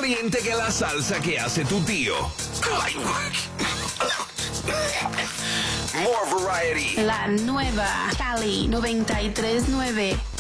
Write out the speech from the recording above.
caliente que la salsa que hace tu tío. More variety. La nueva Cali 93.9.